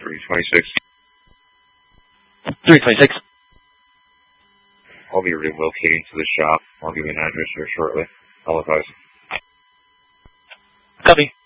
326. 326. I'll be relocating to the shop. I'll give you an address here shortly. I'll advise. Copy.